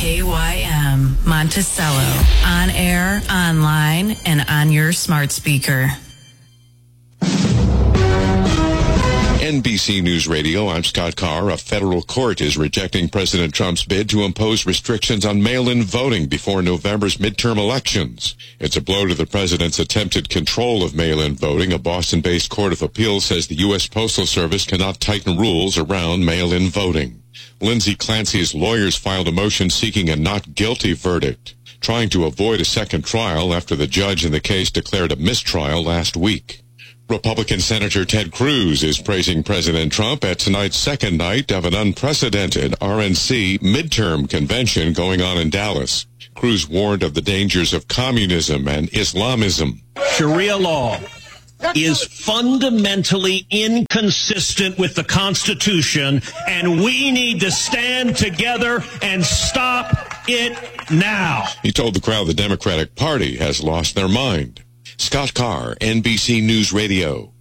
KYM Monticello. On air, online, and on your smart speaker. NBC News Radio, I'm Scott Carr. A federal court is rejecting President Trump's bid to impose restrictions on mail-in voting before November's midterm elections. It's a blow to the president's attempted control of mail-in voting. A Boston-based court of appeals says the U.S. Postal Service cannot tighten rules around mail-in voting. Lindsay Clancy's lawyers filed a motion seeking a not guilty verdict, trying to avoid a second trial after the judge in the case declared a mistrial last week. Republican Senator Ted Cruz is praising President Trump at tonight's second night of an unprecedented RNC midterm convention going on in Dallas. Cruz warned of the dangers of communism and Islamism. Sharia law is fundamentally inconsistent with the Constitution, and we need to stand together and stop it now. He told the crowd the Democratic Party has lost their mind. Scott Carr, NBC News Radio.